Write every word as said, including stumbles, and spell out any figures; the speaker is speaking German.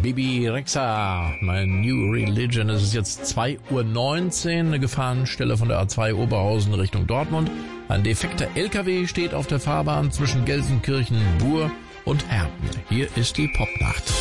Bebe Rexha, My New Religion. Es ist jetzt zwei Uhr neunzehn, eine Gefahrenstelle von der A zwei Oberhausen Richtung Dortmund. Ein defekter L K W steht auf der Fahrbahn zwischen Gelsenkirchen, Buhr und Herten. Hier ist die Popnacht.